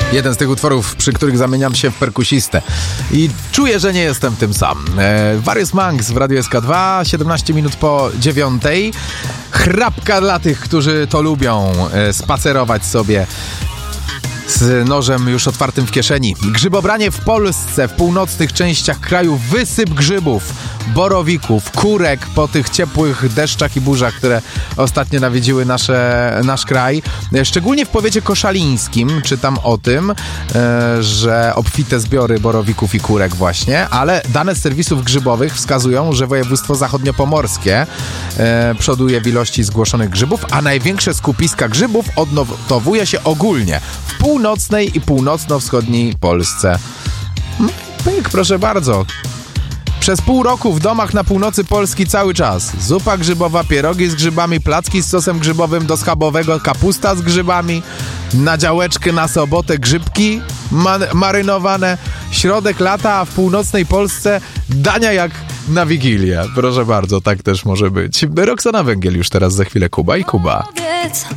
Jeden z tych utworów, przy których zamieniam się w perkusistę. I czuję, że nie jestem tym sam. Various Monks w Radiu SK2, 17 minut po 9. Chrapka dla tych, którzy to lubią. Spacerować sobie z nożem już otwartym w kieszeni. Grzybobranie w Polsce, w północnych częściach kraju, wysyp grzybów, borowików, kurek po tych ciepłych deszczach i burzach, które ostatnio nawiedziły nasz kraj. Szczególnie w powiecie koszalińskim czytam o tym, że obfite zbiory borowików i kurek właśnie, ale dane z serwisów grzybowych wskazują, że województwo zachodniopomorskie przoduje w ilości zgłoszonych grzybów, a największe skupiska grzybów odnotowuje się ogólnie w północnej i północno-wschodniej Polsce. Pyk, proszę bardzo. Przez pół roku w domach na północy Polski cały czas. Zupa grzybowa, pierogi z grzybami, placki z sosem grzybowym do schabowego, kapusta z grzybami, na działeczkę na sobotę grzybki marynowane. Środek lata, a w północnej Polsce dania jak na Wigilię. Proszę bardzo, tak też może być. Roxana Węgiel już teraz za chwilę. Kuba i Kuba.